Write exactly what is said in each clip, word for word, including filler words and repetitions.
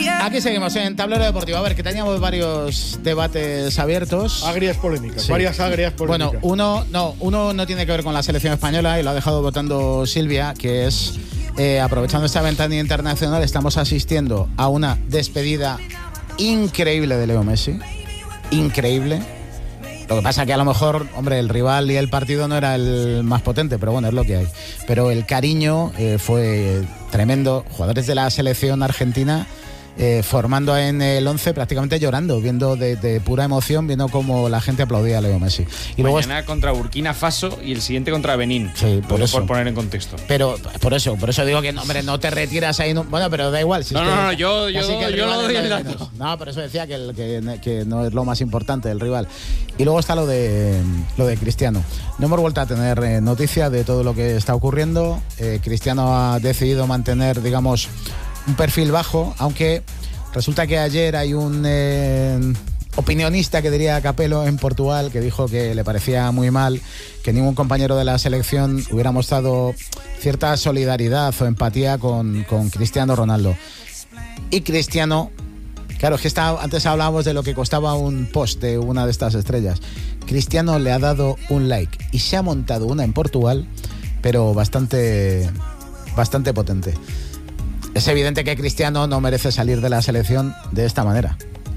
Aquí seguimos en Tablero Deportivo. A ver, que teníamos varios debates abiertos. Agrias polémicas, sí. varias agrias polémicas. Bueno, uno no, uno no tiene que ver con la selección española y lo ha dejado votando Silvia, que es, eh, aprovechando esta ventana internacional, estamos asistiendo a una despedida increíble de Leo Messi. Increíble. Lo que pasa que a lo mejor, hombre, el rival y el partido no era el más potente, pero bueno, es lo que hay. Pero el cariño eh, fue tremendo. Jugadores de la selección argentina eh, formando en el once prácticamente llorando, viendo de, de pura emoción, viendo cómo la gente aplaudía a Leo Messi. Y Mañana luego contra Burkina Faso y el siguiente contra Benín. Sí, por eso. Por poner en contexto. Pero por eso, por eso digo que, hombre, no te retiras ahí. No, bueno, pero da igual. Si no, es que, no, no, yo, yo, que el yo rival no doy es el lo dato. menos. No, por eso decía que, el, que, que no es lo más importante del rival. Y luego está lo de lo de Cristiano. No hemos vuelto a tener eh, noticia de todo lo que está ocurriendo. Eh, Cristiano ha decidido mantener, digamos, un perfil bajo, aunque resulta que ayer hay un eh, opinionista que diría Capello en Portugal que dijo que le parecía muy mal que ningún compañero de la selección hubiera mostrado cierta solidaridad o empatía con, con Cristiano Ronaldo. Y Cristiano, claro, es que está, antes hablábamos de lo que costaba un post de una de estas estrellas. Cristiano le ha dado un like y se ha montado una en Portugal, pero bastante, bastante potente. Es evidente que Cristiano no merece salir de la selección de esta manera.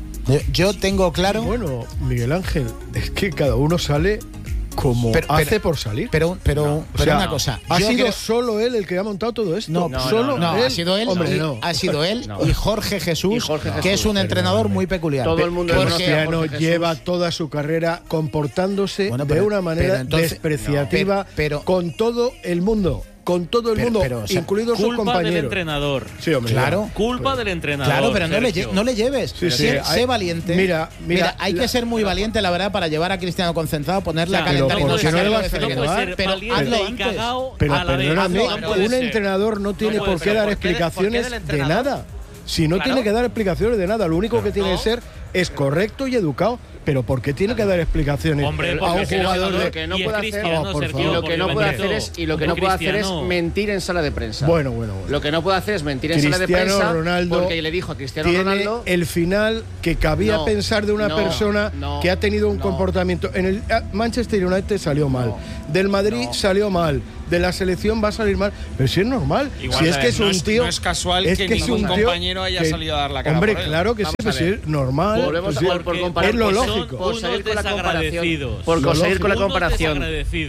Yo tengo claro... Bueno, Miguel Ángel, es que cada uno sale como pero, hace pero, por salir. Pero, pero, no, pero o sea, una cosa. ¿Ha sido creo... solo él el que ha montado todo esto? No, no solo no, no, no, él. Ha sido él, Hombre, y, no. ha sido él no. y Jorge Jesús, y Jorge Jesús que es un pero, entrenador no, muy peculiar. Todo el mundo Cristiano porque, lleva toda su carrera comportándose bueno, pero, de una manera entonces, despreciativa no, pero, pero, con todo el mundo. Con todo el pero, mundo, pero, o sea, incluidos sus compañeros. Culpa del entrenador. Sí, hombre. Claro. Culpa pero, del entrenador. Claro, pero no le, no le lleves. Sí, sí, sé, hay, sé valiente. Mira, mira, mira hay la, que ser muy la, valiente, la verdad, para llevar a Cristiano concentrado, ponerle o sea, a calentar pero, y no ¿por qué no le vas a decirle que renovar? no. Pero hazlo antes. Pero perdóname, un entrenador no tiene por qué dar explicaciones de nada. Si no tiene que dar explicaciones de nada, lo único que tiene que ser es correcto y educado. Pero ¿por qué tiene que dar explicaciones Hombre, a un jugador lo de que no puede hacer oh, por y lo que no puede hacer es y lo que no puede hacer es mentir en sala de prensa? Bueno, bueno, bueno. Lo que no puede hacer es mentir en Cristiano sala de prensa Ronaldo porque le dijo a Cristiano tiene Ronaldo el final que cabía no, pensar de una no, persona no, que ha tenido un no. comportamiento en el Manchester United salió mal, no, del Madrid no. salió mal, de la selección va a salir mal, pero si es normal. Igual, si es que es no un es, tío, no es casual es que, que ningún es un tío compañero haya que, salido a dar la cara. Hombre, por él. claro que sí, pues es normal. Volvemos pues a por, por comparar, es lo por lógico. Por salir con la comparación, Por por seguir con la Unos comparación,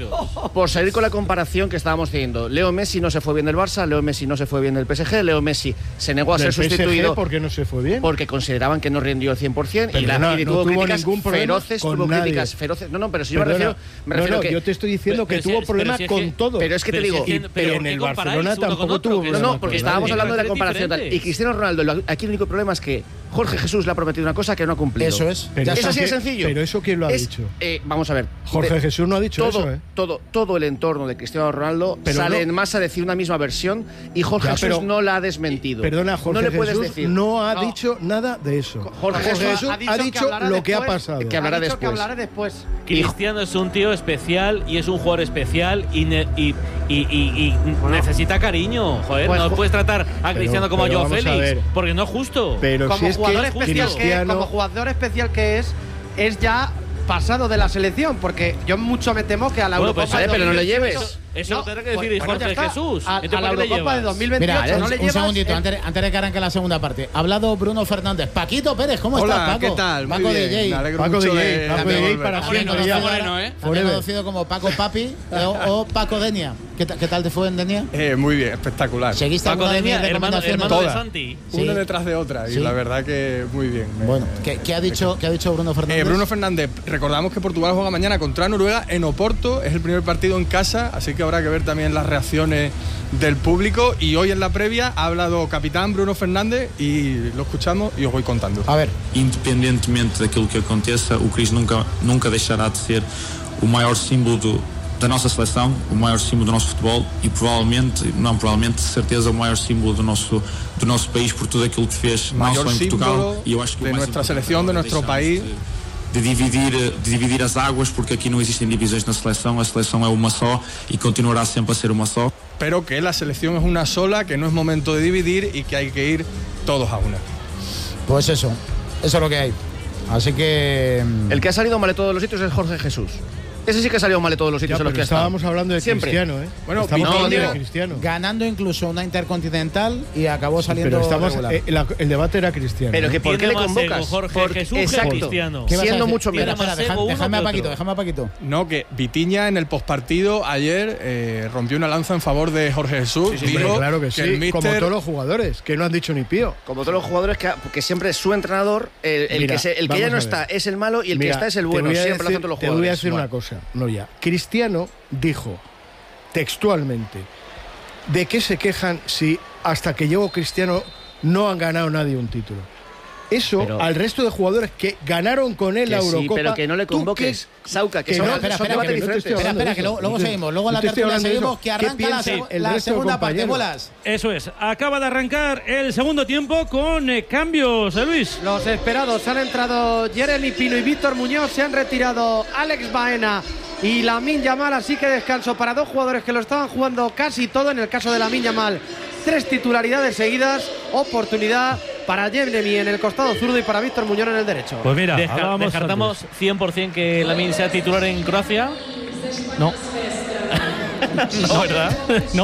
por seguir con la comparación que estábamos teniendo. Leo Messi no se fue bien del Barça, Leo Messi no se fue bien del P S G, Leo Messi se negó a ser sustituido. ¿Por qué no se fue bien? Porque consideraban que no rindió al cien por cien y, la, no, y no tuvo, tuvo críticas ningún problema feroces, con tuvo nadie. críticas feroces. No, no, pero si yo Perdona, me refiero, me refiero no, no, que yo te estoy diciendo pero, que pero tuvo si, problemas pero si con es que, todo. Pero es que te digo, y, pero en el Barcelona tampoco tuvo No, no, porque estábamos hablando de la comparación tal. Y Cristiano Ronaldo, aquí el único problema es que Jorge Jesús le ha prometido una cosa que no ha cumplido. Eso es. Pero es eso así que, de sencillo. Pero eso quién lo ha es, dicho. Eh, vamos a ver. Jorge de, Jesús no ha dicho todo, eso, ¿eh? Todo, todo el entorno de Cristiano Ronaldo pero sale no, en masa a decir una misma versión y Jorge ya, Jesús no la ha desmentido. Perdona, Jorge no le Jesús puedes decir. no ha no. dicho nada de eso. Jorge, Jorge Jesús Jesús ha ha dicho, que lo que después, ha pasado. Que hablará ha dicho después. Que hablará después. Cristiano es un tío especial y es un jugador especial y, ne y, y, y, y bueno, necesita cariño. Joder, pues, no puedes tratar a Cristiano pero, como pero a Joao Félix, a porque no es justo. Pero como si es jugador que especial Cristiano... que es, como jugador especial que es, es ya pasado de la selección, porque yo mucho me temo que a la bueno, Eurocopa pues, vale, pero no le lleves. Eso no, lo tendrá que decir pues, Jorge bueno, Jesús. A, a la Eurocopa de dos mil veintiocho Mira, no un, le un llevas. segundito, eh, antes, antes de que arranque la segunda parte. Ha hablado Bruno Fernández. Paquito Pérez, ¿cómo Hola, estás, Paco? ¿qué tal? Paco Muy D J. bien. Me alegro Paco mucho D J, de, Paco de D J volver. para Moreno, siempre ya. moreno, ¿eh? También conocido como Paco Papi o, o Paco Denia. ¿Qué, ¿Qué tal te fue en Denia? Eh, muy bien, espectacular. ¿Seguiste Paco alguna de mis Denia, hermano, recomendaciones? hermano de Todas. Santi. Sí. Una detrás de otra, y Sí. la verdad que muy bien. Me- Bueno, ¿qué, qué ha dicho, ¿qué ha dicho Bruno Fernández? Eh, Bruno Fernández, recordamos que Portugal juega mañana contra Noruega en Oporto, es el primer partido en casa, así que habrá que ver también las reacciones del público. Y hoy en la previa ha hablado capitán Bruno Fernández y lo escuchamos y os voy contando. A ver. Independentemente daquilo que aconteça, o Cris nunca, nunca deixará de ser o maior símbolo do, da nossa seleção, o maior símbolo do nosso futebol e provavelmente, não provavelmente, de certeza, o maior símbolo do nosso, do nosso país por tudo aquilo que fez, não Mayor só em Portugal. símbolo E eu acho que de o mais nuestra importante selección, de é nuestro deixarmos país. De, de, dividir, de dividir as águas, porque aqui não existem divisões na seleção, a seleção é uma só e continuará sempre a ser uma só. Pero que la selección es una sola, que no es momento de dividir y que hay que ir todos a una. Pues eso, eso es lo que hay. Así que... El que ha salido mal de todos los sitios es Jorge Jesús. Ese sí que ha salido mal de todos los sitios ya, en los que ha estábamos estado. hablando de Siempre. Cristiano, ¿eh? Bueno, estamos no, hablando digo, de Cristiano. Ganando incluso una intercontinental y acabó saliendo Pero estamos, regular. eh, la, el debate era Cristiano. Pero que ¿por qué le convocas? Jorge Por, Jesús exacto. Cristiano. Siendo mucho menos. Espera, espera, deja, déjame a Paquito, déjame a Paquito. No, que Vitiña en el postpartido ayer eh, rompió una lanza en favor de Jorge Jesús. Sí, sí, dijo claro que sí, el míster... como todos los jugadores, que no han dicho ni pío. Como todos los jugadores, que, que siempre es su entrenador, el, el Mira, que, se, el que ya no está es el malo y el Mira, que está es el bueno. Siempre Siempre lo hacen todos los Te jugadores. voy a decir Bueno. una cosa, no ya. Cristiano dijo textualmente: ¿de qué se quejan si hasta que llegó Cristiano no han ganado nadie un título? Eso Pero- al resto de jugadores que ganaron con él Que la sí, Eurocopa. pero que no le ¿tú convoques, qué- Sauca, que que son- no, son espera, espera, debates que no te diferentes. estoy Espera, hablando espera, de que eso. luego, luego No te- seguimos. Luego en no la te estoy tertulia hablando de seguimos, eso. que ¿Qué arranca la, piensa seg- el la resto de segunda parte. compañeros? Bolas. Eso es, acaba de arrancar el segundo tiempo con eh, cambios, eh, Luis. Los esperados, han entrado Jeremy Pino y Víctor Muñoz, se han retirado Alex Baena y Lamine Yamal, así que descanso para dos jugadores que lo estaban jugando casi todo. En el caso de Lamine Yamal, tres titularidades seguidas, oportunidad para Jeremy en el costado zurdo y para Víctor Muñoz en el derecho. Pues mira, Desca- hablábamos descartamos cien por ciento que Lamine sea titular en Croacia. No. No, ¿verdad? No.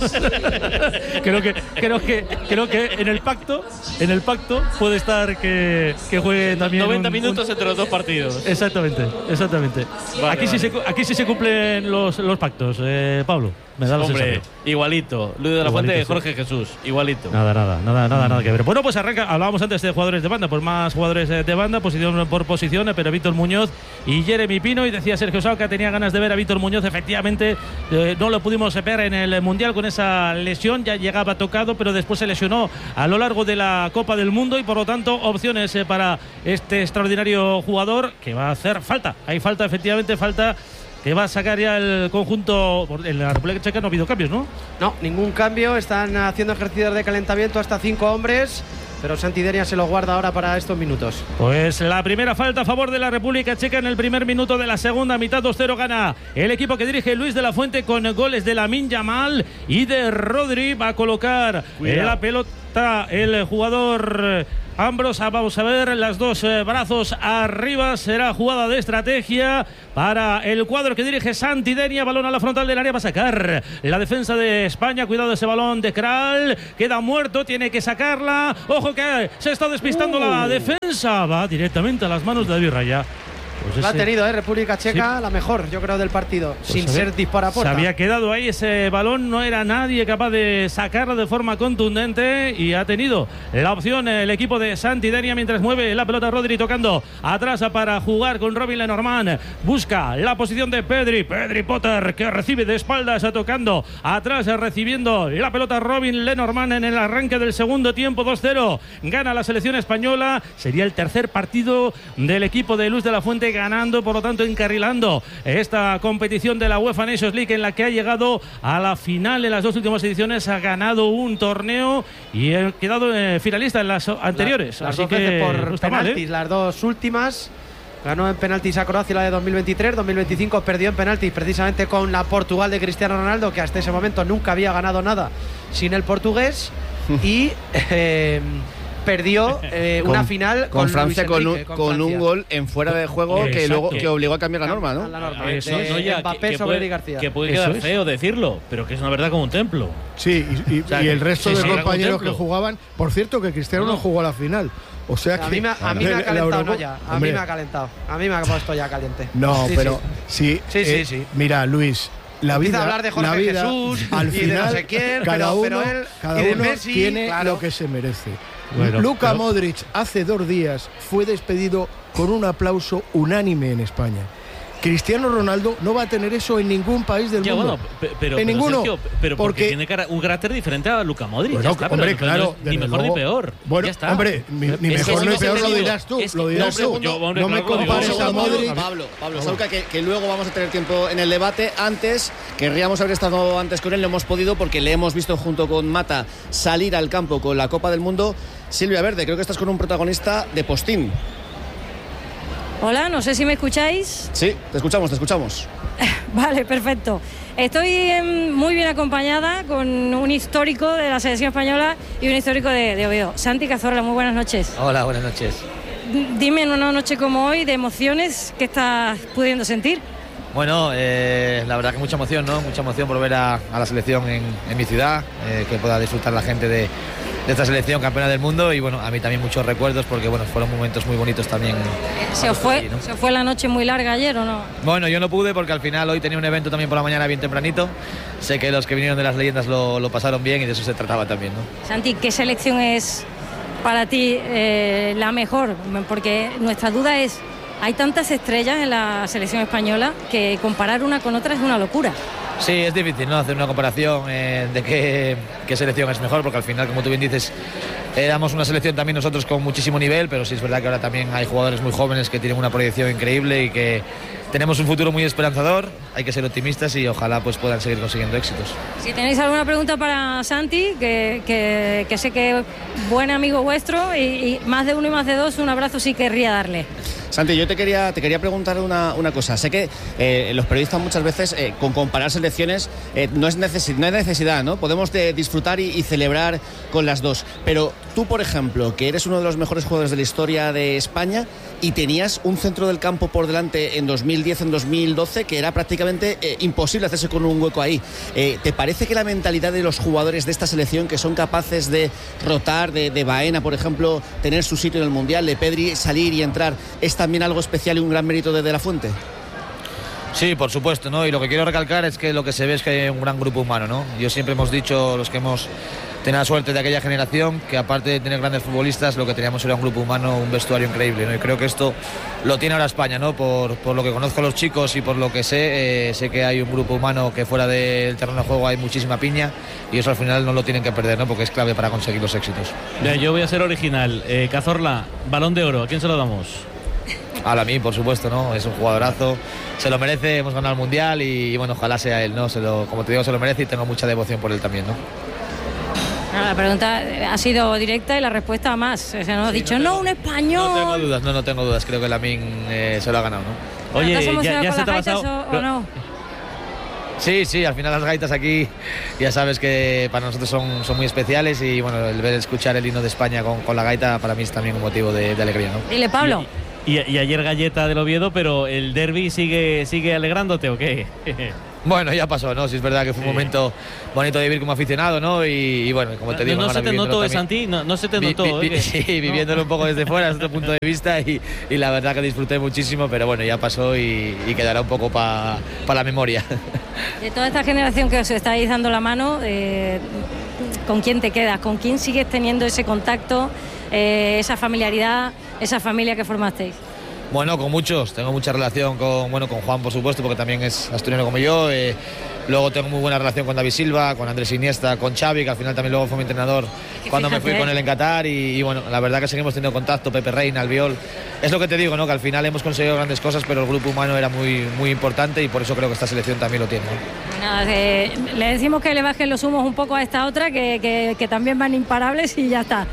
creo que creo que creo que en el pacto, en el pacto puede estar que, que juegue también noventa un- minutos un- entre los dos partidos. Exactamente, exactamente. Vale, aquí sí vale. se aquí sí se cumplen los, los pactos, eh, Pablo. Me da la Hombre, sensación. igualito. Luis de la Fuente Igualito, de Jorge Jesús. Igualito. Nada, nada, nada, nada, nada que ver. Bueno, pues arranca, hablábamos antes de jugadores de banda, pues más jugadores eh, de banda, posición por posición, eh, pero Víctor Muñoz y Jeremy Pino, y decía Sergio Sauca, tenía ganas de ver a Víctor Muñoz, efectivamente, eh, no lo pudimos ver en el Mundial con esa lesión, ya llegaba tocado, pero después se lesionó a lo largo de la Copa del Mundo y por lo tanto opciones eh, para este extraordinario jugador que va a hacer falta, hay falta, efectivamente, falta que va a sacar ya el conjunto. En la República Checa no ha habido cambios, ¿no? No, ningún cambio, están haciendo ejercicios de calentamiento hasta cinco hombres, pero Santidenia se lo guarda ahora para estos minutos. Pues la primera falta a favor de la República Checa en el primer minuto de la segunda mitad. Dos cero gana el equipo que dirige Luis de la Fuente con goles de Lamine Yamal y de Rodri. Va a colocar en la pelota el jugador Ambrosa. Vamos a ver, las dos eh, brazos arriba. Será jugada de estrategia para el cuadro que dirige Santidenia. Balón a la frontal del área. Va a sacar la defensa de España. Cuidado ese balón de Kral. Queda muerto. Tiene que sacarla. Ojo que se está despistando uh. la defensa. Va directamente a las manos de David Raya. Pues la ha tenido, ¿eh? República Checa, sí. La mejor, yo creo, del partido, pues sin ser dispara puerta. Se había quedado ahí ese balón, no era nadie capaz de sacarlo de forma contundente y ha tenido la opción el equipo de Santidenia mientras mueve la pelota Rodri tocando atrás para jugar con Robin Lenormand. Busca la posición de Pedri, Pedri Potter que recibe de espaldas tocando atrás, recibiendo la pelota Robin Lenormand en el arranque del segundo tiempo. Dos cero, gana la selección española, sería el tercer partido del equipo de Luis de la Fuente ganando, por lo tanto encarrilando esta competición de la UEFA Nations League en la que ha llegado a la final en las dos últimas ediciones, ha ganado un torneo y ha quedado eh, finalista en las anteriores. La, las así dos que por no está penaltis, mal, ¿eh? Las dos últimas. Ganó en penaltis a Croacia la de dos mil veintitrés, dos mil veinticinco perdió en penaltis precisamente con la Portugal de Cristiano Ronaldo, que hasta ese momento nunca había ganado nada sin el portugués. y eh, perdió eh, con, una final con, con Francia Luis Enrique, con, un, con con Francia. un gol en fuera de juego que luego que obligó a cambiar la norma, ¿no? La norma. Eso, de no, ya, Mbappé que, que sobre puede, Di García. que puede Eso quedar es. feo decirlo, pero que es una verdad como un templo. Sí, y, y, O sea, y el resto sí, de sí, compañeros contemplo. que jugaban, por cierto, que Cristiano no, No. jugó a la final. O sea que A mí me, a mí me la- ha la calentado, Eurocopa- no ya. A Hombre, mí me ha calentado. A mí me ha puesto ya caliente. No, Sí, pero sí. sí. Sí, sí, eh, sí. Mira, Luis, la Empieza vida, a hablar de Jorge la vida, Jesús al y de final, no sé quién, cada pero- uno, pero él- cada y de uno Messi, tiene claro. lo que se merece. Bueno, Luka pero- Modric hace dos días fue despedido con un aplauso unánime en España. Cristiano Ronaldo no va a tener eso en ningún país del Ya, mundo. bueno, pe- pero, en pero, ninguno. Sergio, pero porque, porque tiene cara- un carácter diferente a Luka Modric. Bueno, ya está, pero- hombre, pero claro, no es ni desde mejor luego. ni peor. Bueno, ya está. hombre, ni, ni Es que mejor sí, ni sí, peor sí, lo sí, dirás tú, es que- lo dirás no, tú. segundo, yo, hombre, no me claro, lo digo. compares a Segundo, Modric. Pablo, Pablo Sauca, que, que luego vamos a tener tiempo en el debate. Antes, querríamos haber estado antes con él, no hemos podido porque le hemos visto junto con Mata salir al campo con la Copa del Mundo. Silvia Verde, creo que estás con un protagonista de postín. Hola, no sé si me escucháis. Sí, te escuchamos, te escuchamos. Vale, perfecto. Estoy eh, muy bien acompañada con un histórico de la selección española y un histórico de, de Oviedo. Santi Cazorla, muy buenas noches. Hola, buenas noches. D- dime en una noche como hoy de emociones, ¿qué estás pudiendo sentir? Bueno, eh, la verdad que mucha emoción, ¿no? Mucha emoción por ver a, a la selección en, en mi ciudad, eh, que pueda disfrutar la gente de, de esta selección campeona del mundo y bueno, a mí también muchos recuerdos porque bueno, fueron momentos muy bonitos también. ¿Se os fue, allí, ¿no? ¿Se os fue la noche muy larga ayer o no? Bueno, yo no pude porque al final hoy tenía un evento también por la mañana bien tempranito. Sé que los que vinieron de las leyendas lo, lo pasaron bien y de eso se trataba también, ¿no? Santi, ¿qué selección es para ti eh, la mejor? Porque nuestra duda es, hay tantas estrellas en la selección española que comparar una con otra es una locura. Sí, es difícil, ¿no? Hacer una comparación eh, de qué, qué selección es mejor, porque al final, como tú bien dices, éramos una selección también nosotros con muchísimo nivel, pero sí es verdad que ahora también hay jugadores muy jóvenes que tienen una proyección increíble y que tenemos un futuro muy esperanzador. Hay que ser optimistas y ojalá pues puedan seguir consiguiendo éxitos. Si tenéis alguna pregunta para Santi, que, que, que sé que es buen amigo vuestro y, y más de uno y más de dos, un abrazo sí querría darle. Santi, yo te quería, te quería preguntar una, una cosa. Sé que eh, los periodistas muchas veces eh, con comparar selecciones eh, no, es necesi- no hay necesidad, ¿no? Podemos de disfrutar y, y celebrar con las dos. Pero tú, por ejemplo, que eres uno de los mejores jugadores de la historia de España y tenías un centro del campo por delante en dos mil diez, en dos mil doce, que era prácticamente eh, imposible hacerse con un hueco ahí. Eh, ¿Te parece que la mentalidad de los jugadores de esta selección, que son capaces de rotar, de, de Baena, por ejemplo, tener su sitio en el Mundial, de Pedri salir y entrar, es también algo especial y un gran mérito de De La Fuente? Sí, por supuesto, ¿no? Y lo que quiero recalcar es que lo que se ve es que hay un gran grupo humano, ¿no? Yo siempre hemos dicho, los que hemos tenido la suerte de aquella generación, que aparte de tener grandes futbolistas, lo que teníamos era un grupo humano, un vestuario increíble, ¿no? Y creo que esto lo tiene ahora España, ¿no? Por, por lo que conozco a los chicos y por lo que sé, eh, sé que hay un grupo humano que fuera del terreno de juego hay muchísima piña y eso al final no lo tienen que perder, ¿no? Porque es clave para conseguir los éxitos. Mira, yo voy a ser original. Eh, Cazorla, Balón de Oro, ¿a quién se lo damos? A la mí, por supuesto, ¿no? Es un jugadorazo, se lo merece, hemos ganado el Mundial y, y bueno, ojalá sea él, ¿no? Se lo, como te digo, se lo merece y tengo mucha devoción por él también, ¿no? La pregunta ha sido directa y la respuesta más. O sea, no ha dicho, no, no, un español. No tengo dudas, no, no tengo dudas, creo que Lamine eh, se lo ha ganado, ¿no? Oye, ¿estás emocionado ya, ya con las gaitas o, o no? Sí, sí, al final las gaitas aquí ya sabes que para nosotros son, son muy especiales y bueno, el ver, escuchar el himno de España con, con la gaita para mí es también un motivo de, de alegría, ¿no? Dile, Pablo. Y, y, y ayer galleta del Oviedo, pero el derbi sigue, sigue alegrándote, ¿o qué? Bueno, ya pasó, ¿no? Sí, es verdad que fue un sí. momento bonito de vivir como aficionado, ¿no? Y, y bueno, como te no, digo... No, no se te notó, ¿eh, Santi? No, no se te notó. Vi, vi, ¿eh? Sí, viviéndolo ¿no? un poco desde fuera, desde otro punto de vista, y, y la verdad que disfruté muchísimo, pero bueno, ya pasó y, y quedará un poco para pa la memoria. De toda esta generación que os estáis dando la mano, eh, ¿con quién te quedas? ¿Con quién sigues teniendo ese contacto, eh, esa familiaridad, esa familia que formasteis? Bueno, con muchos, tengo mucha relación con, bueno, con Juan, por supuesto, porque también es asturiano como yo. Eh, luego tengo muy buena relación con David Silva, con Andrés Iniesta, con Xavi, que al final también luego fue mi entrenador cuando fíjate, me fui con él en Qatar. Y, y bueno, la verdad que seguimos teniendo contacto, Pepe Reina, Albiol. Es lo que te digo, ¿no? Que al final hemos conseguido grandes cosas, pero el grupo humano era muy, muy importante y por eso creo que esta selección también lo tiene, ¿no? Nada, eh, le decimos que le bajen los humos un poco a esta otra, que, que, que también van imparables y ya está.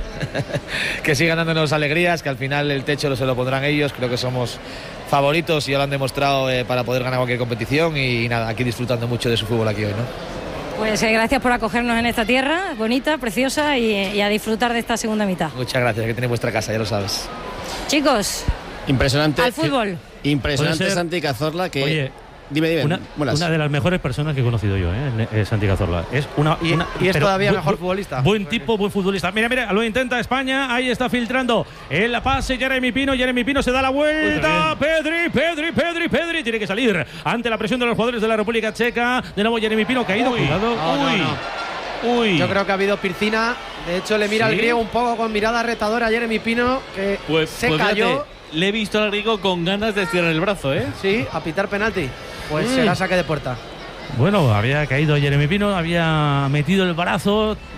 Que sigan dándonos alegrías, que al final el techo lo se lo pondrán ellos. Creo que somos favoritos y ya lo han demostrado eh, para poder ganar cualquier competición y, y nada, aquí disfrutando mucho de su fútbol aquí hoy, ¿no? Pues eh, gracias por acogernos en esta tierra bonita, preciosa y, y a disfrutar de esta segunda mitad. Muchas gracias, que tenéis vuestra casa, ya lo sabes. Chicos, impresionante. Al fútbol. Impresionante Santi Cazorla, que... Oye, dime, dime. Una, una de las mejores personas que he conocido yo, ¿eh? eh Santi Cazorla. Es una, y, una, y es todavía bu, mejor bu, futbolista. Buen tipo, buen futbolista. Mira, mira, lo intenta España. Ahí está filtrando el pase Jeremy Pino. Jeremy Pino se da la vuelta. Pedri, Pedri, Pedri, Pedri. Tiene que salir ante la presión de los jugadores de la República Checa. De nuevo Jeremy Pino caído. Uy, Cuidado. no, Uy. No, no. Uy. Yo creo que ha habido piscina. De hecho, le mira ¿Sí? al griego un poco con mirada retadora a Jeremy Pino, que pues, se pues cayó. Fíjate, le he visto al griego con ganas de estirar el brazo, ¿eh? Sí, a pitar penalti. Pues mm. será saque de puerta. Bueno, había caído Jeremy Pino, había metido el brazo,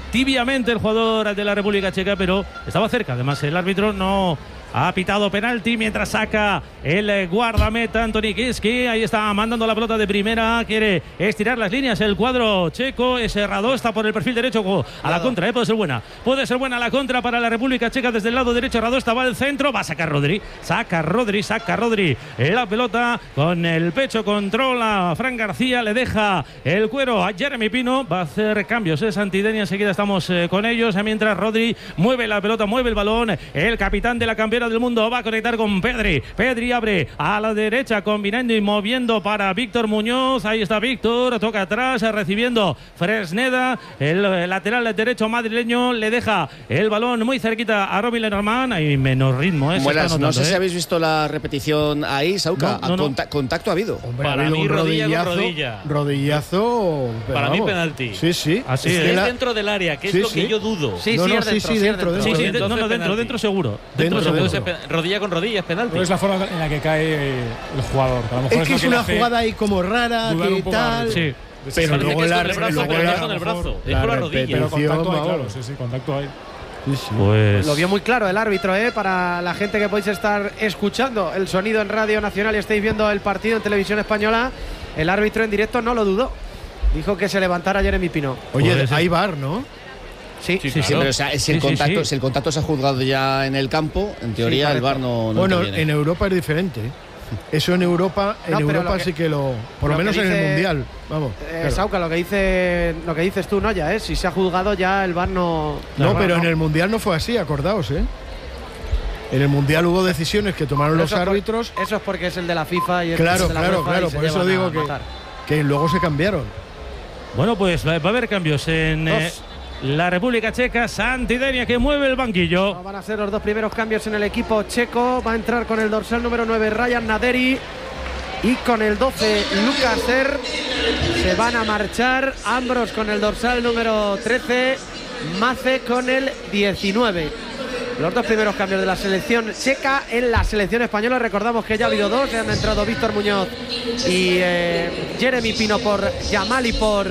tibiamente el jugador de la República Checa, pero estaba cerca. Además, el árbitro no ha pitado penalti mientras saca el guardameta Anthony Kiski. Ahí está mandando la pelota de primera. Quiere estirar las líneas el cuadro checo. Ese Radó está por el perfil derecho a la contra. ¿eh? Puede ser buena. Puede ser buena la contra para la República Checa desde el lado derecho. Radó estaba al centro. Va a sacar Rodri. Saca Rodri. Saca Rodri. La pelota con el pecho. Controla Fran García. Le deja el cuero a Jeremy Pino. Va a hacer cambios. Es Santidenia. Enseguida estamos eh, con ellos. Mientras Rodri mueve la pelota. Mueve el balón. El capitán de la campeona del mundo va a conectar con Pedri. Pedri abre a la derecha combinando y moviendo para Víctor Muñoz. Ahí está Víctor, toca atrás recibiendo Fresneda, el lateral derecho madrileño le deja el balón muy cerquita a Robin Lenormand. Hay menos ritmo. ¿eh? Buenas, notando, no sé ¿eh? si habéis visto la repetición ahí, Sauca. No, no, no. Conta contacto ha habido. Hombre, para ha habido mí un rodilla con rodillazo, rodilla. Rodillazo. Para vamos. mí penalti. Sí, sí. Así es, es. que es la... dentro del área, que es sí, lo sí. que yo dudo. Sí, no, sí, no, es sí, dentro, sí, sí, dentro, es Sí, dentro. sí, Entonces no, no, dentro, penalti. dentro seguro. Dentro, Dentro dentro. seguro. Entonces, rodilla con rodilla es penalti. Pero es la forma en la que cae el jugador. A lo mejor Es que lo es le una hace jugada ahí como rara, dudar que un poco tal. al- Sí. Pero Parece luego que es la, con el brazo, luego pero la- no es con el brazo, es la con la rodilla. Pero repetición, contacto hay, vamos. claro. Sí, sí, contacto hay. Sí, sí. Pues Lo vio muy claro el árbitro, ¿eh? Para la gente que podéis estar escuchando el sonido en Radio Nacional y estáis viendo el partido en televisión española, el árbitro en directo no lo dudó. Dijo que se levantara Jeremy Pino. Oye, Puede ser. hay V A R, ¿no? Sí, Sí, Sí, claro. pero o sea, si, Sí, el sí, contacto, sí. si el contacto se ha juzgado ya en el campo, en teoría el correcto. V A R no, no Bueno, interviene. en Europa es diferente. ¿eh? Eso en Europa, en No, pero Europa lo que- sí que lo. Por lo lo menos que en dice- el Mundial. Vamos. Eh, claro. Sauca, lo que dice, lo que dices tú, no ya, ¿eh? Si se ha juzgado ya el V A R no. No, no, pero no. en el Mundial no fue así, acordaos, ¿eh? En el Mundial hubo decisiones que tomaron Pero los eso es por- árbitros. Eso es porque es el de la FIFA y este Claro, es el de la claro, UEFA y claro. se Por eso llevan digo a que, matar. que luego se cambiaron. bueno, pues va va a haber cambios en eh, Dos. la República Checa. Santidenia que mueve el banquillo. No, van a ser los dos primeros cambios en el equipo checo. Va a entrar con el dorsal número nueve Ryan Naderi y con el doce Lucas Zer. Se van a marchar Ambros con el dorsal número trece, Mace con el diecinueve. Los dos primeros cambios de la selección checa en la selección española. Recordamos que ya ha habido dos. Han entrado Víctor Muñoz y eh, Jeremy Pino por Yamal y por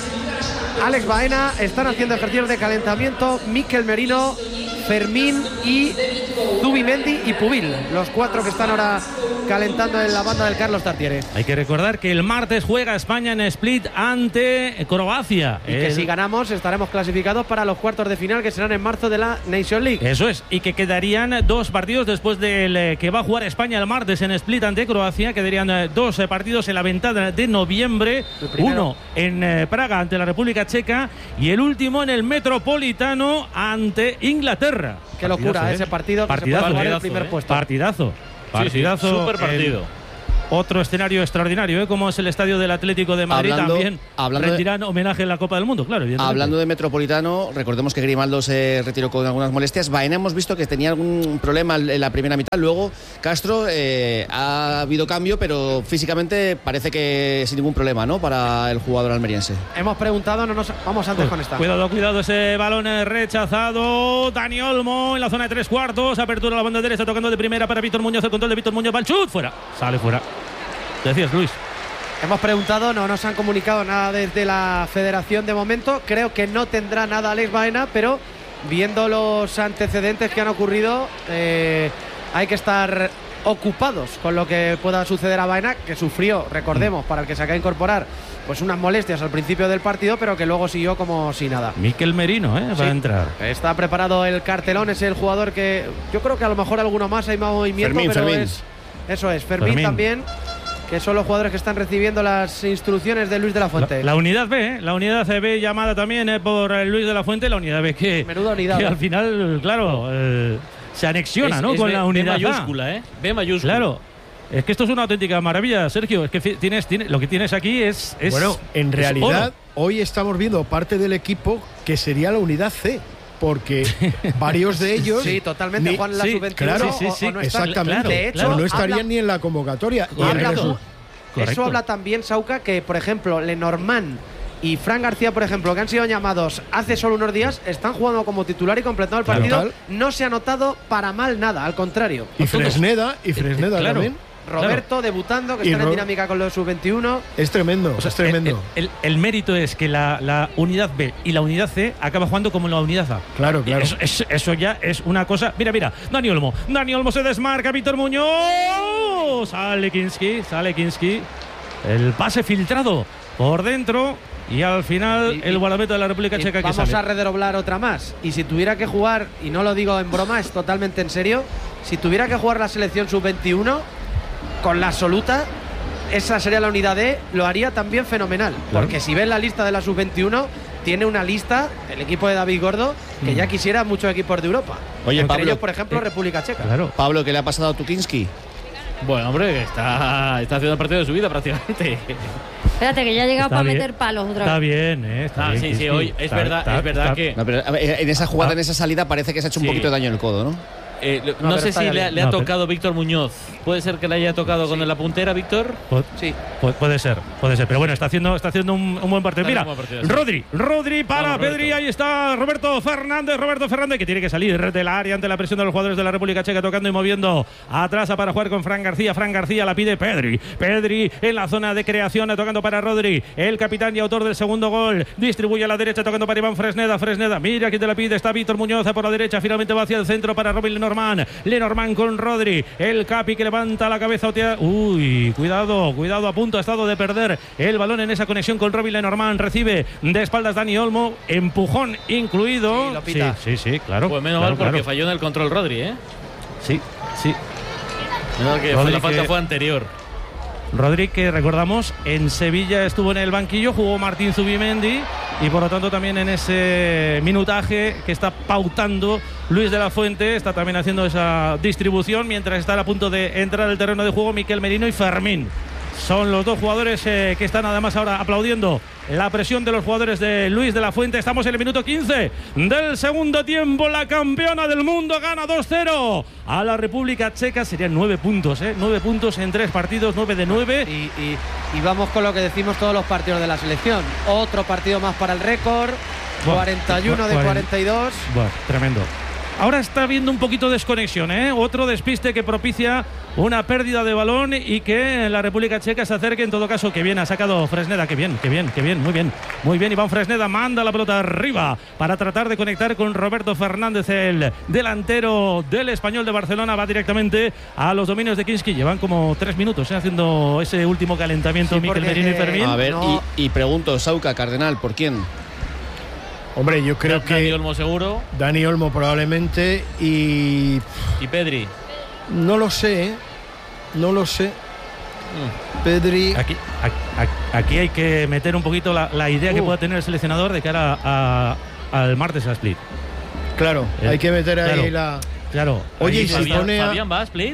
Alex Baena. Están haciendo ejercicios de calentamiento Mikel Merino, Fermín y Zubimendi y Pubil, los cuatro que están ahora calentando en la banda del Carlos Tartiere. Hay que recordar que el martes juega España en Split ante Croacia. Y que El- si ganamos estaremos clasificados para los cuartos de final que serán en marzo de la Nation League. Eso es, y que quedarían dos partidos después del eh, que va a jugar España el martes en Split ante Croacia. Quedarían eh, dos eh, partidos en la ventana de noviembre. El primero. Uno en eh, Praga ante la República Checa y el último en el Metropolitano ante Inglaterra. Qué locura Partidazo, ¿eh? ese partido que Partidazo, se puede jugar en el partidazo, primer ¿eh? puesto. Partidazo. Partidazo. Sí, sí, súper el- partido. Otro escenario extraordinario, ¿eh? Como es el estadio del Atlético de Madrid. Hablando- También hablando de- rendirán homenaje en la Copa del Mundo, claro. evidentemente. Hablando de Metropolitano, recordemos que Grimaldo se retiró con algunas molestias. Baena hemos visto que tenía algún problema en la primera mitad. Luego Castro eh, ha habido cambio, pero físicamente parece que sin ningún problema, ¿no? Para el jugador almeriense. Hemos preguntado, no nos vamos antes con esta. Cuidado, cuidado, ese balón es rechazado. Dani Olmo en la zona de tres cuartos. Apertura a la banda derecha, tocando de primera para Víctor Muñoz. El control de Víctor Muñoz. Va el chut, fuera. Sale fuera. ¿Qué decías, Luis? Hemos preguntado, no nos han comunicado nada desde la federación de momento. Creo que no tendrá nada Alex Baena, pero viendo los antecedentes que han ocurrido, eh, hay que estar ocupados con lo que pueda suceder a Baena, que sufrió, recordemos, para el que se acaba de incorporar, pues unas molestias al principio del partido, pero que luego siguió como si nada. Mikel Merino, ¿eh? Va Sí. a entrar. Está preparado el cartelón, es el jugador que yo creo que a lo mejor alguno más hay más movimiento, Fermín, pero Fermín. es eso es Fermín, Fermín. también, que son los jugadores que están recibiendo las instrucciones de Luis de la Fuente. La, la unidad B, ¿eh? La unidad B llamada también eh, por eh, Luis de la Fuente. La unidad B que, Menuda unidad, que ¿eh? al final, claro, eh, se anexiona, Es- ¿no? es Con B- la unidad B A. mayúscula, ¿eh? B mayúscula. Claro. Es que esto es una auténtica maravilla, Sergio. Es que fi- tienes, tienes, lo que tienes aquí es. es Bueno, en es realidad, oro. hoy estamos viendo parte del equipo que sería la unidad C. Porque varios de ellos. Sí, totalmente, ni- Juan, la sí, sub veintiuno, claro, o- sí, sí, o no están. Exactamente. De hecho, o no estarían habla- ni en la convocatoria. Y el habla- resu- Correcto. Eso habla también, Sauca, que por ejemplo Lenormand y Fran García, por ejemplo, que han sido llamados hace solo unos días, están jugando como titular y completando el Claro. partido. Total. No se ha notado para mal nada, al contrario. y Fresneda, y Fresneda Claro. también. Roberto claro. debutando, que Y están Ro- en dinámica con los sub veintiuno. Es tremendo, O sea, es tremendo. El, el- el mérito es que la, la unidad B y la unidad C acaba jugando como la unidad A. Claro, claro. Eso, es- eso ya es una cosa. Mira, mira, Dani Olmo. Dani Olmo se desmarca, Víctor Muñoz. Sale Kinski, sale Kinski. El pase filtrado por dentro. Y al final, Y- y- el guardameta de la República Y Checa que vamos sale. a redoblar otra más. Y si tuviera que jugar, y no lo digo en broma, es totalmente en serio, si tuviera que jugar la selección sub veintiuno con la absoluta, esa sería la unidad D, lo haría también fenomenal. Claro. Porque si ves la lista de la sub veintiuno, tiene una lista, el equipo de David Gordo, que Mm. ya quisiera muchos equipos de Europa. Oye, Entre Pablo, ellos, por ejemplo, eh, República Checa. Claro. Pablo, ¿qué le ha pasado a Tukinski? Bueno, hombre, que está, está haciendo el partido de su vida prácticamente. Espérate, que ya ha llegado Está para bien. meter palos otra Está vez. bien, ¿eh? Está Ah, bien, sí, sí, Kinski. hoy es Está- verdad, está- es verdad está- que No, pero, a ver, en esa jugada, Ah. en esa salida, parece que se ha hecho un Sí. poquito de daño en el codo, ¿no? Eh, lo- No, no pero sé está si ya le, bien. le ha No, pero- tocado Víctor Muñoz. ¿Puede ser que le haya tocado con la puntera, Víctor? Pu- Sí. pu- Puede ser, puede ser. Pero bueno, está haciendo, está haciendo un, un buen partido. Está Mira, haciendo un buen partido, sí. Rodri, Rodri para Vamos, Roberto. Pedri. Ahí está Roberto Fernández. Roberto Fernández que tiene que salir del área ante la presión de los jugadores de la República Checa, tocando y moviendo atrás para jugar con Fran García. Fran García la pide Pedri. Pedri en la zona de creación, tocando para Rodri. El capitán y autor del segundo gol. Distribuye a la derecha, tocando para Iván Fresneda. Fresneda, mira quién te la pide. Está Víctor Muñoz por la derecha. Finalmente va hacia el centro para Robin Lenormand. Lenormand con Rodri. El Capi que levanta la cabeza. otea- Uy, cuidado, cuidado. A punto ha estado de perder el balón en esa conexión con Robin Lenormand. Recibe de espaldas Dani Olmo. Empujón incluido. Sí, lo pita. sí, sí, sí, claro. Pues menos claro, mal porque claro. falló en el control Rodri, ¿eh? Sí, sí. Menos mal que Rodri la falta que- fue anterior. Rodri, que recordamos, en Sevilla estuvo en el banquillo, jugó Martín Zubimendi y por lo tanto también en ese minutaje que está pautando Luis de la Fuente, está también haciendo esa distribución mientras están a punto de entrar al terreno de juego Miquel Merino y Fermín. Son los dos jugadores eh, que están además ahora aplaudiendo la presión de los jugadores de Luis de la Fuente. Estamos en el minuto quince del segundo tiempo. La campeona del mundo gana dos cero a la República Checa. Serían nueve puntos, ¿eh? Nueve puntos en tres partidos, nueve de nueve. Y, y- y vamos con lo que decimos todos los partidos de la selección. Otro partido más para el récord. Buah, cuarenta y uno de cuarenta. cuarenta y dos. Bueno, tremendo. Ahora está habiendo un poquito de desconexión, ¿eh? Otro despiste que propicia una pérdida de balón y que la República Checa se acerque. En todo caso, que bien ha sacado Fresneda. Que bien, que bien, que bien, muy bien. Muy bien, Iván Fresneda manda la pelota arriba para tratar de conectar con Roberto Fernández, el delantero del Español de Barcelona. Va directamente a los dominios de Kinski. Llevan como tres minutos ¿eh? haciendo ese último calentamiento Sí, Miquel porque, Merino y eh, Fermín. A ver, No. y, y pregunto, Sauca, Cardenal, ¿por quién? Hombre, yo creo Dani que Olmo seguro Dani Olmo probablemente y y Pedri. no lo sé, ¿eh? no lo sé. Pedri, Aquí, aquí, aquí hay que meter un poquito la, la idea que Uh. pueda tener el seleccionador de cara a- al martes a Split. claro, Eh, hay que meter ahí claro. la. Claro. Oye, ahí y si Fabián- pone a- ¿Fabián va a Split?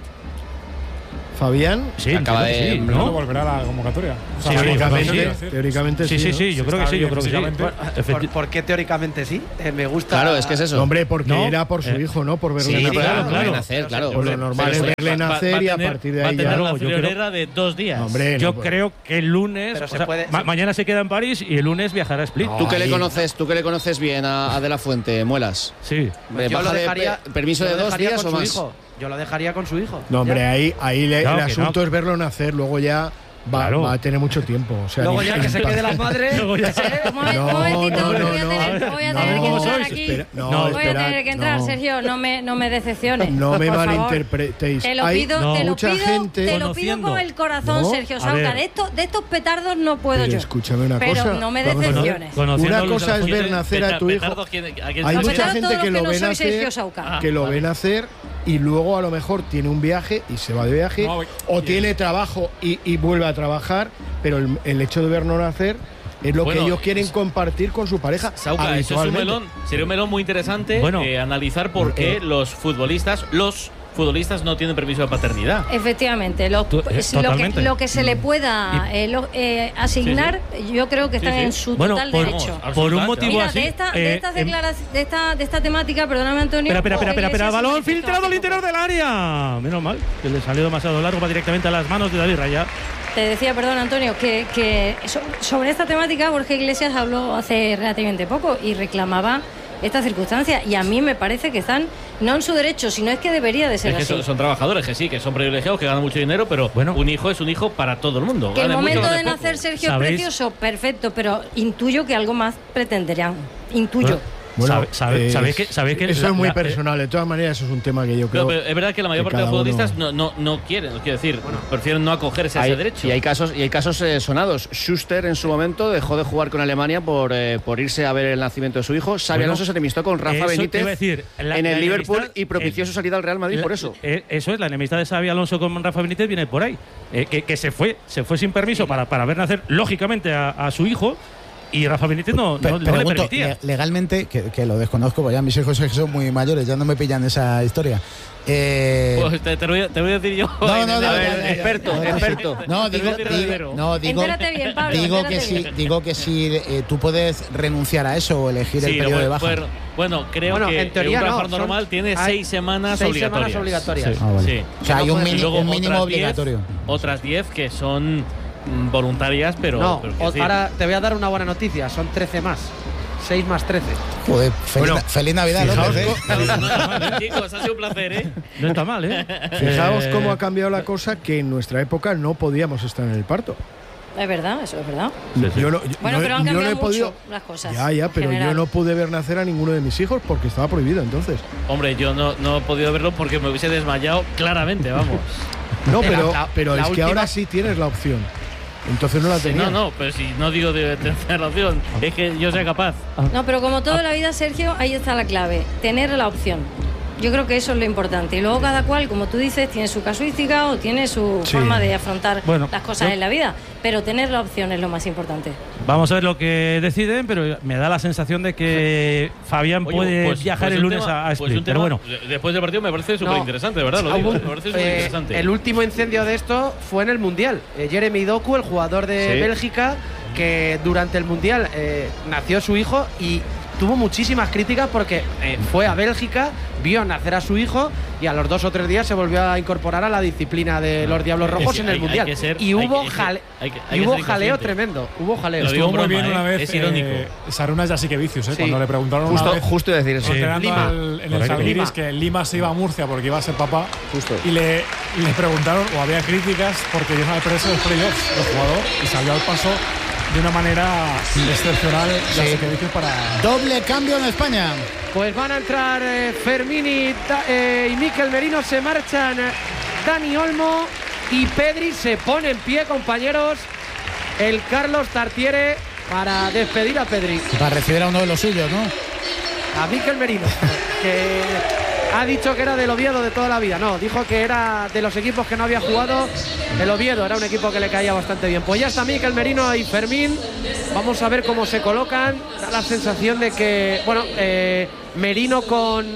Fabián, Sí, Acaba entiendo que de- sí, ¿No ¿no? volverá a la convocatoria? O sea, Sí, la teóricamente, convocatoria, sí. teóricamente Sí, sí, ¿no? sí, yo creo que Está sí, yo bien creo que sí. físicamente. ¿Por, Efecti- por qué teóricamente sí? Eh, me gusta. Claro, es que es eso. Hombre, porque No, era por su eh, hijo, ¿no? Por verle Sí, nacer. claro, claro, claro. nacer, claro. Pues lo normal es Pero verle va- va- nacer va a y a tener- partir de va a ahí tener ya. una yo creo- friolera de dos días. Hombre, Yo no, pues- creo que el lunes, Pero o se sea, puede- ma- se- mañana se queda en París y el lunes viajará a Split. No. ¿Tú que le Ahí. conoces, tú que le conoces bien a, a De la Fuente, Muelas? Sí. Eh, Yo lo baja de dejaría- pe- permiso yo de lo dos dejaría días con o su más. hijo. Yo lo dejaría con su hijo. No, hombre, Ya. ahí, ahí le- Claro el que asunto no. es verlo nacer, luego ya va, Claro. va a tener mucho tiempo. O sea, Luego ni- ya que se quede la madre. Luego ya- Un momen- No, un momentito, no, que no, voy a no. tener, voy a No, tener que ¿cómo entrar sois? aquí. Espera, no, voy a esperad, tener que entrar, no. Sergio, no me, no me decepciones. No me por favor. malinterpretéis. Te lo Hay pido, te lo mucha pido, gente. te lo pido Conociendo. con el corazón, No, Sergio a Sauca. ver. De estos, de estos petardos no puedo Pero yo. escúchame una Pero cosa. no me vamos a ver. decepciones. Conociendo Una a Luis cosa de es la ver Fuente, nacer a tu hijo. Petardo, ¿a quién- a quién Hay se No, mucha petardo gente todo que lo lo que no ve soy Sergio nacer, Sauca. que lo vale. ve nacer y luego a lo mejor tiene un viaje y se va de viaje No, o y- tiene trabajo y, y vuelve a trabajar, pero el, el hecho de verlo nacer es lo Bueno, que ellos quieren es- compartir con su pareja. Sauca, eso es un habitualmente. melón. Sería un melón muy interesante Bueno. eh, analizar por qué Eh. los futbolistas, los futbolistas no tienen permiso de paternidad. Efectivamente, lo, Tú- eh, es lo, que, totalmente. lo que se le pueda eh, lo- eh, asignar, yo creo que Sí, están sí. en su Bueno, total por, derecho. Vamos, por un absoluta, motivo Mira, así. de esta, eh, de, estas em- declara- de, esta, de esta temática, perdóname Antonio. Espera, espera, espera, espera, espera, Iglesias balón se manifestó filtrado al hace interior poco. del área. Menos mal, que le salió demasiado largo, va directamente a las manos de David Raya. Te decía, perdón Antonio, que, que so- sobre esta temática Borja Iglesias habló hace relativamente poco y reclamaba esta circunstancia. Y a mí me parece que están no en su derecho, sino es que debería de ser es que así. son, son trabajadores, que sí, que son privilegiados, que ganan mucho dinero, pero bueno, un hijo es un hijo para todo el mundo. Que el Gane momento mucho, de gane nacer poco. Sergio es ¿Sabéis? precioso, perfecto, pero intuyo que algo más pretenderán. Intuyo. Bueno, Sabe- sabe- eh, ¿sabéis que- sabéis que eso la- es muy la- personal. De todas maneras, eso es un tema que yo Pero, creo. pero es verdad que la mayor que parte de los cada uno- futbolistas no, no, no quieren, quiero decir, prefieren no acogerse a Hay- ese derecho. Y hay casos, y hay casos eh, sonados. Schuster en su momento dejó de jugar con Alemania por, eh, por irse a ver el nacimiento de su hijo. Xabi Bueno, Alonso se enemistó con Rafa eso te Benítez iba a decir, la- en el la Liverpool enemistad- y propició eh, su salida al Real Madrid La- por eso. eh, eso es, la enemistad de Xabi Alonso con Rafa Benítez viene por ahí. Eh, que, que se fue, se fue sin permiso para, para ver nacer, lógicamente, a, a su hijo. Y Rafa Benítez no, Pe- no, no le pregunto, permitía. le- legalmente, que, que lo desconozco, porque ya mis hijos son muy mayores, ya no me pillan esa historia. Eh, Pues te, te, voy a, te voy a decir yo. No, no, no, A ver, ya, ya, ya. experto, No, experto. No, Te digo, voy a decir digo- primero. no, digo, Entérate bien, Pablo, digo que entérate sí, bien. digo que sí, eh, tú puedes renunciar a eso o elegir Sí, el lo periodo de puede- baja. puede- bueno, creo Bueno, que en teoría un no, trabajador son- normal tiene hay seis semanas seis obligatorias. semanas obligatorias. Sí. Ah, vale. Sí. O sea, hay un, Y mini- luego un mínimo otras diez, obligatorio. Otras diez que son mm, voluntarias, pero. no, pero o- quiero decir, ahora te voy a dar una buena noticia, son trece más. seis más trece. Joder, feliz, Bueno, feliz Navidad, fijaos López, ¿eh? No, no está mal, chicos, ha sido un placer, ¿eh? No está mal, ¿eh? Fijaos Eh, cómo ha cambiado la cosa, que en nuestra época no podíamos estar en el parto. Es verdad, eso es verdad. Yo no, yo Bueno, no- pero han yo no cambiado he podido. mucho las cosas. Ya, ya, en pero yo general. no pude ver nacer a ninguno de mis hijos porque estaba prohibido entonces. Hombre, yo no, no he podido verlo porque me hubiese desmayado claramente, vamos. No, La- pero, la- pero la es que última- ahora sí tienes la opción. Entonces no la Sí, tenía. no, no, pero si no digo de tener la opción, es que yo sea capaz. No, pero como toda la vida, Sergio, ahí está la clave, tener la opción. Yo creo que eso es lo importante. Y luego cada cual, como tú dices, tiene su casuística o tiene su Sí. forma de afrontar Bueno, las cosas yo- en la vida. Pero tener la opción es lo más importante. Vamos a ver lo que deciden, pero me da la sensación de que Fabián Oye, puede pues- viajar pues el un lunes tema- a, a pues Split. un Pero tema- bueno, después del partido me parece súper interesante, de verdad, lo digo. Me parece súper Eh, interesante. el último incendio de esto fue en el Mundial. Eh, Jeremy Doku, el jugador de Sí. Bélgica, que durante el Mundial eh, nació su hijo y tuvo muchísimas críticas porque eh, fue a Bélgica, vio nacer a su hijo y a los dos o tres días se volvió a incorporar a la disciplina de los Diablos Es Rojos que en el hay- Mundial. hay que ser- y hay hubo, que- jale- hay que- hay y que hubo ser jaleo inconsciente. tremendo. Hubo jaleo. Lo digo Estuvo en muy broma, bien ¿eh? una vez. Es irónico. Eh, Sarunas ya sí que vicios, ¿eh? Sí. Cuando le preguntaron Justo, una vez. justo decir eso. Entrenando Lima. al- en el Correcto. Zalgiris, Lima. que Lima se iba a Murcia porque iba a ser papá. Justo. Y le, le preguntaron, o había críticas, porque ellos al perderse los playoffs, el jugador, y salió al paso de una manera excepcional. Ya Sí. sé que vicios para. Doble cambio en España. Pues van a entrar eh, Fermín y, Da- eh, y Mikel Merino, se marchan eh, Dani Olmo y Pedri se pone en pie, compañeros. El Carlos Tartiere para despedir a Pedri. Para recibir a uno de los suyos, ¿no? A Mikel Merino, que ha dicho que era del Oviedo de toda la vida. No, dijo que era de los equipos que no había jugado. El Oviedo era un equipo que le caía bastante bien. Pues ya está Mikel Merino y Fermín. Vamos a ver cómo se colocan. Da la sensación de que, bueno, eh, Merino con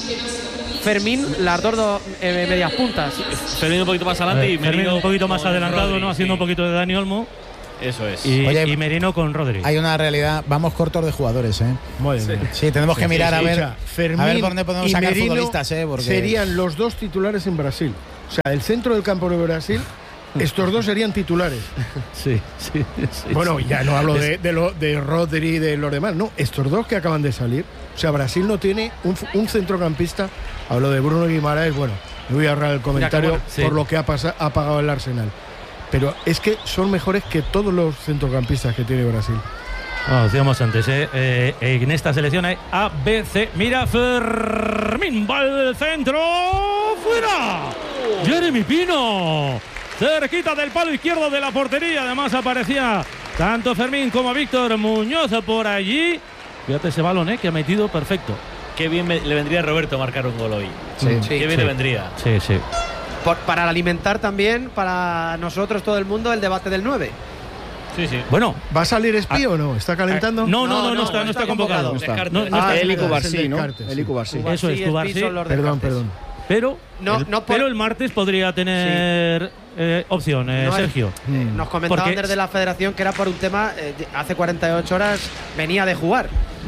Fermín, las dos do- eh, medias puntas. Fermín un poquito más adelante y Eh, Fermín Merino un poquito más con adelantado, Rodri, ¿no? Haciendo sí. un poquito de Dani Olmo. Eso es. Y, Oye, y Merino con Rodri. Hay una realidad, vamos cortos de jugadores, ¿eh? Madre mía. Sí, tenemos que mirar a ver, Escucha, Fermín a ver por dónde podemos y sacar Merino futbolistas, ¿eh? Porque serían los dos titulares en Brasil. O sea, el centro del campo de Brasil, estos dos serían titulares. Sí, sí, sí. Bueno, sí. ya no hablo Es- de, de, lo, de Rodri y de los demás, no, estos dos que acaban de salir. O sea, Brasil no tiene un, un centrocampista. Hablo de Bruno Guimaraes, bueno, me voy a ahorrar el comentario bueno, sí. por lo que ha, pasa, ha pagado el Arsenal. Pero es que son mejores que todos los centrocampistas que tiene Brasil. Bueno, decíamos antes, ¿eh? Eh, en esta selección hay A, B, C. Mira, Fermín va al centro. ¡Fuera! Jeremy Pino. Cerquita del palo izquierdo de la portería. Además aparecía tanto Fermín como Víctor Muñoz por allí. Fíjate ese balón, ¿eh? Que ha metido perfecto. Qué bien me- le vendría a Roberto marcar un gol hoy. Sí. Qué bien Sí. le vendría. Sí, sí. Por- para alimentar también, para nosotros, todo el mundo, el debate del nueve. Sí, sí. Bueno. ¿Va a salir Espí o no? ¿Está calentando? No, no, no, no, está, no está convocado. No está. No, no Ah, está El es Ico verdad, es el Barcí, ¿no? Descartes, El sí. Ico Barcí. Eso es, y Cubar, Espí sí. son los Perdón, descartes. perdón. Pero, No, el, no por- pero el martes podría tener eh, opción, eh, No es- Sergio. Nos comentaban Porque- desde la federación que era por un tema, eh, de- hace cuarenta y ocho horas venía de jugar.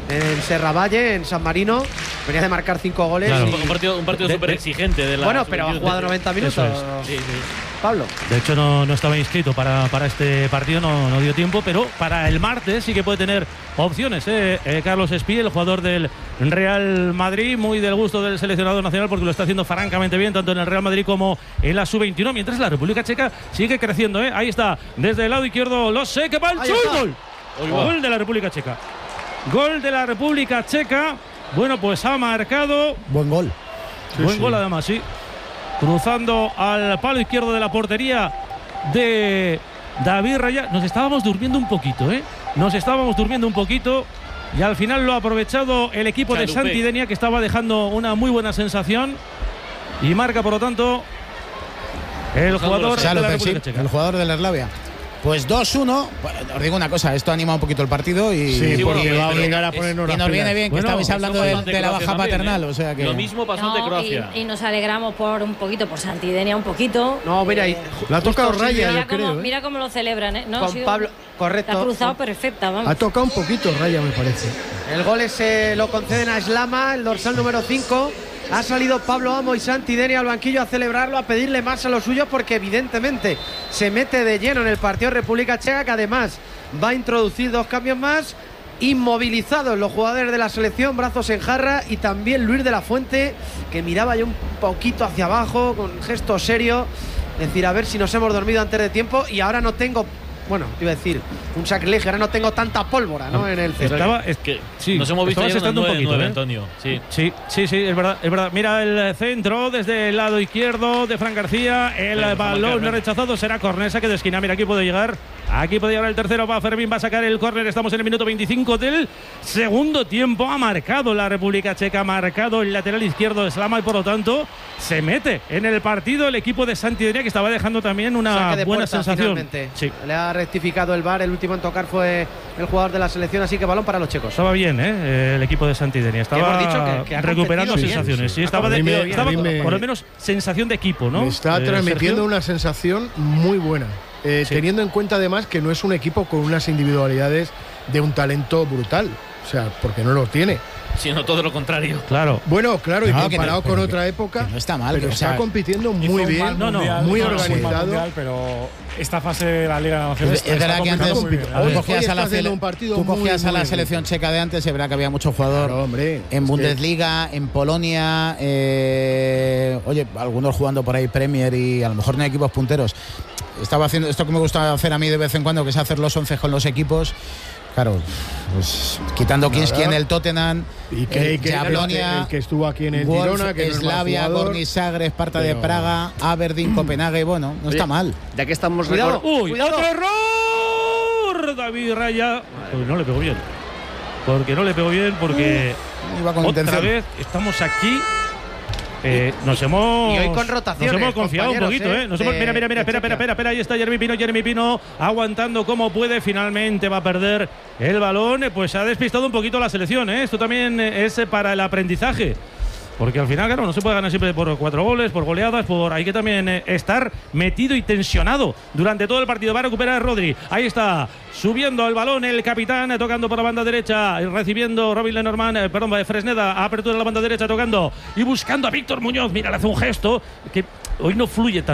en Serravalle, en San Marino. Venía de marcar cinco goles. Claro, y... un partido, un partido súper exigente. De la bueno, pero ha jugado noventa minutos. Es. Sí, sí. Pablo. De hecho, no, no estaba inscrito para, para este partido, no, no dio tiempo, pero para el martes sí que puede tener opciones. ¿eh? Eh, Carlos Espí, el jugador del Real Madrid, muy del gusto del seleccionador nacional porque lo está haciendo francamente bien, tanto en el Real Madrid como en la sub veintiuno, mientras la República Checa sigue creciendo. ¿eh? Ahí está, desde el lado izquierdo, lo sé que va el gol. Gol de la República Checa. Gol de la República Checa. Bueno, pues ha marcado. Buen gol. Sí, Buen sí. gol además, sí. Cruzando al palo izquierdo de la portería de David Raya. Nos estábamos durmiendo un poquito, ¿eh? Nos estábamos durmiendo un poquito. Y al final lo ha aprovechado el equipo Chalupé. de Santidenia, que estaba dejando una muy buena sensación. Y marca, por lo tanto, el jugador Chalupé, de la República sí, Checa. El jugador de la Eslavia. Pues dos uno. Os digo una cosa, esto anima un poquito el partido y, sí, y porque va a obligar a ponernos y nos viene bien que bueno, estabais hablando de, de la baja también, paternal, ¿eh? o sea que lo mismo pasó no, ante Croacia. Y, y nos alegramos por un poquito, por Santidenia un poquito. No, mira, eh, le ha tocado Raya, mira yo cómo, creo. ¿eh? Mira cómo lo celebran, ¿eh? No, con sí, Pablo, correcto. La ha cruzado perfecta, vamos. Ha tocado un poquito Raya, me parece. El gol ese lo conceden a Slama, el dorsal número cinco. Ha salido Pablo Amo y Santidenia al banquillo a celebrarlo, a pedirle más a los suyos, porque evidentemente se mete de lleno en el partido República Checa, que además va a introducir dos cambios más. Inmovilizados los jugadores de la selección, brazos en jarra, y también Luis de la Fuente, que miraba ya un poquito hacia abajo con gesto serio, es decir, a ver si nos hemos dormido antes de tiempo. Y ahora no tengo, bueno, iba a decir un sacrilegio, ahora no tengo tanta pólvora, ¿no? En el centro. Estaba, es que sí, nos hemos visto ayer estando un poquito, nueve, ¿eh? Antonio. Sí. sí, sí, sí, es verdad, es verdad. Mira el centro desde el lado izquierdo de Fran García, el sí, balón rechazado será córner, saque de esquina. Mira, aquí puede llegar. Aquí puede llegar el tercero, va Fermín, va a sacar el córner. Estamos en el minuto veinticinco del segundo tiempo. Ha marcado la República Checa, ha marcado el lateral izquierdo de Slama y por lo tanto se mete en el partido el equipo de Santidenia, que estaba dejando también una buena puerta, sensación. Sí. Le ha rectificado el V A R, el último en tocar fue el jugador de la selección, así que balón para los checos. Estaba bien, ¿eh? El equipo de Santidenia. Estaba dicho que, que recuperando sensaciones. Bien, sí, estaba, de, me, estaba me, por lo menos sensación de equipo, ¿no? Me está eh, transmitiendo Sergio. una sensación muy buena. Eh, sí. Teniendo en cuenta además que no es un equipo con unas individualidades de un talento brutal, o sea, porque no lo tiene. Sino todo lo contrario. Claro. Bueno, claro, no, y comparado no, con otra que, época, que no está mal, pero que, está o sea, compitiendo muy bien, no, no, muy no, organizado. Mundial, pero esta fase de la Liga de Naciones es, es verdad que antes muy bien. Hoy, cogías a la, un partido tú cogías muy, a la muy selección bien. checa de antes, es verdad que había mucho jugador claro, hombre, en Bundesliga, que... en Polonia, eh, oye, algunos jugando por ahí Premier y a lo mejor no hay equipos punteros. Estaba haciendo esto que me gusta hacer a mí de vez en cuando, que es hacer los once con los equipos. Claro, pues quitando Kinski en el Tottenham, y que, el, que, Jablonia, el que estuvo aquí en el Wolf, Girona, que Slavia, no Gorni Zagreb, Sparta pero... de Praga, Aberdeen, mm. Copenhague, bueno, no Oye, está mal. Ya que estamos cuidado, uy, cuidado. otro error, David Raya. Pues no le pegó bien. Porque no le pegó bien, porque uh, iba con otra intención. vez estamos aquí. Eh, nos hemos y hoy con rotaciones, nos hemos confiado un poquito, ¿eh? Nos de, hemos, mira, mira, mira, espera, espera, espera, espera, ahí está Jeremy Pino, Jeremy Pino aguantando como puede, finalmente va a perder el balón, pues ha despistado un poquito la selección, ¿eh? Esto también es para el aprendizaje. Porque al final, claro, no se puede ganar siempre por cuatro goles, por goleadas, por hay que también eh, estar metido y tensionado durante todo el partido. Va a recuperar Rodri. Ahí está, subiendo el balón el capitán, eh, tocando por la banda derecha, y recibiendo Robin Lenormand, eh, perdón, Fresneda, apertura de la banda derecha, tocando y buscando a Víctor Muñoz. Mira, le hace un gesto que hoy no fluye tanto.